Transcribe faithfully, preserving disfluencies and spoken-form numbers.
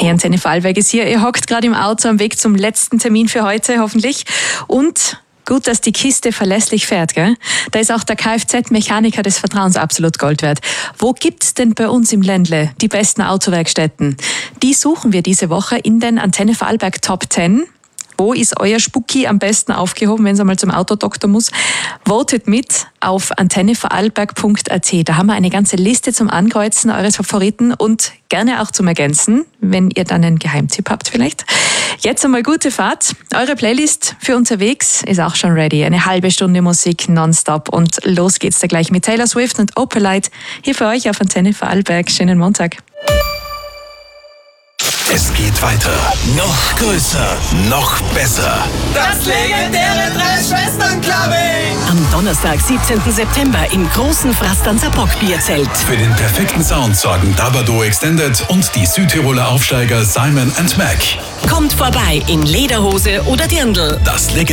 Hey, Antenne Vorarlberg ist hier. Ihr hockt gerade im Auto am Weg zum letzten Termin für heute, hoffentlich. Und gut, dass die Kiste verlässlich fährt, gell? Da ist auch der Kfz-Mechaniker des Vertrauens absolut Gold wert. Wo gibt's denn bei uns im Ländle die besten Autowerkstätten? Die suchen wir diese Woche in den Antenne Vorarlberg Top zehn. Wo ist euer Spucki am besten aufgehoben, wenn es einmal zum Autodoktor muss? Votet mit auf antenne vorarlberg punkt a t. Da haben wir eine ganze Liste zum Ankreuzen eures Favoriten und gerne auch zum Ergänzen, wenn ihr dann einen Geheimtipp habt vielleicht. Jetzt einmal gute Fahrt. Eure Playlist für unterwegs ist auch schon ready. Eine halbe Stunde Musik nonstop und los geht's da gleich mit Taylor Swift und Opalite hier für euch auf Antenne Vorarlberg. Schönen Montag. Es geht weiter. Noch größer, noch besser. Das legendäre Drei-Schwestern-Clubbing! Am Donnerstag, siebzehnten September im großen Frastanzer Bockbierzelt. Für den perfekten Sound sorgen Dabado Extended und die Südtiroler Aufsteiger Simon and Mac. Kommt vorbei in Lederhose oder Dirndl. Das